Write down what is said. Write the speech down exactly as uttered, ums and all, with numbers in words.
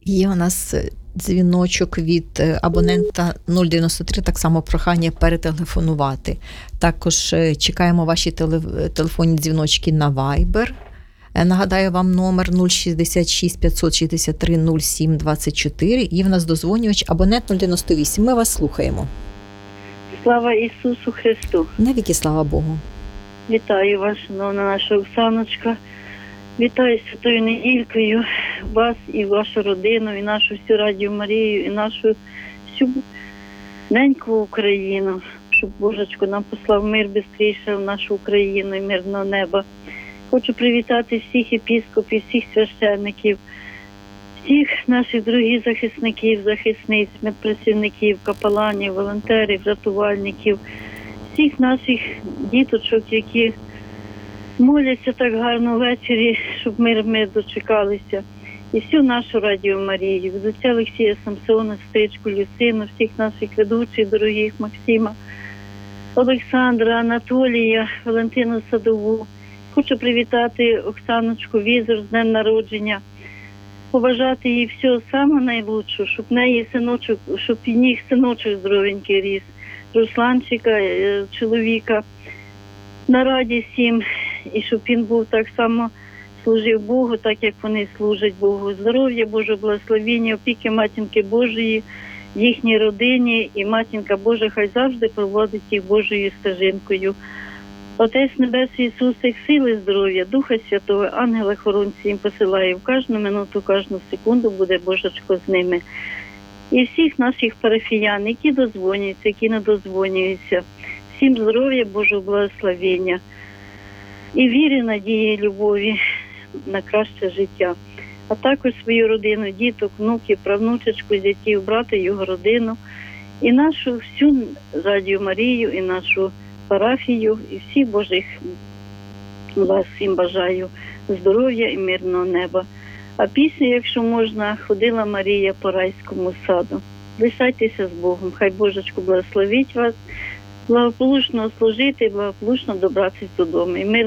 Є у нас дзвіночок від абонента нуль дев'яносто три, так само прохання перетелефонувати. Також чекаємо ваші телефонні дзвіночки на Viber. Нагадаю вам номер нуль шістдесят шість п'ятсот шістдесят три нуль сім двадцять чотири. І в нас дозвонювач абонент нуль дев'яносто вісім. Ми вас слухаємо. Слава Ісусу Христу! Навіки слава Богу! Вітаю вас, шановна наша Оксаночка. Вітаю Святою Недількою вас і вашу родину, і нашу всю Радіо Марію, і нашу всю неньку Україну, щоб Божечко нам послав мир бистріше в нашу Україну і мирного неба. Хочу привітати всіх епіскопів, всіх священників, всіх наших дорогих захисників, захисниць, медпрацівників, капеланів, волонтерів, рятувальників, всіх наших діточок, які моляться так гарно ввечері, щоб мир мир дочекалися. І всю нашу Радіо Марію, від отця Олексія Самсона, сестричку Люсину, всіх наших ведучих, дорогих Максима, Олександра, Анатолія, Валентину Садову. Хочу привітати Оксаночку Візор з днем народження, побажати їй всього самого найлучшого, щоб в неї синочок, щоб і них синочок здоровенький ріс, Русланчика, чоловіка, на радість їм, і щоб він був так само служив Богу, так як вони служать Богу. Здоров'я, Божого благословення, опіки Матінки Божої, їхній родині, і Матінка Божа хай завжди проводить їх Божою стежинкою. Отець Небесний Ісусе, сили, здоров'я, Духа Святого, ангела-хоронці їм посилає в кожну минуту, кожну секунду буде Божечко з ними. І всіх наших парафіян, які дозвонюються, які не дозвонюються, всім здоров'я, Божого благословення і віри, надії, любові на краще життя. А також свою родину, діток, внуків, правнучечку, зятів, брата, його родину, і нашу всю Радіо Марію, і нашу парафію, і всіх Божих вас всім бажаю здоров'я і мирного неба. А після, якщо можна, ходила Марія по райському саду. Лишайтеся з Богом, хай Божечко благословить вас, благополучно служити, благополучно добратися додому. І мир